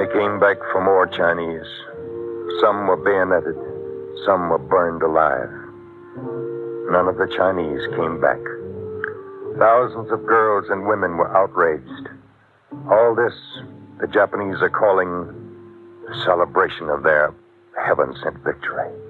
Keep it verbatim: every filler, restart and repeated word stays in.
They came back for more Chinese. Some were bayoneted. Some were burned alive. None of the Chinese came back. Thousands of girls and women were outraged. All this, the Japanese are calling a celebration of their heaven-sent victory.